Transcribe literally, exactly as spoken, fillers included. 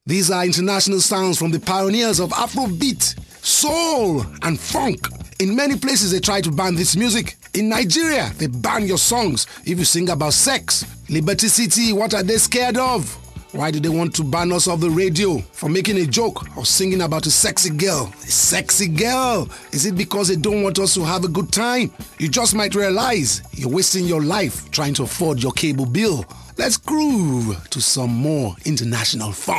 These are international sounds from the pioneers of Afrobeat, soul, and funk. In many places, they try to ban this music. In Nigeria, they ban your songs if you sing about sex. Liberty City, what are they scared of? Why do they want to ban us off the radio for making a joke or singing about a sexy girl? A sexy girl? Is it because they don't want us to have a good time? You just might realize you're wasting your life trying to afford your cable bill. Let's groove to some more international fun.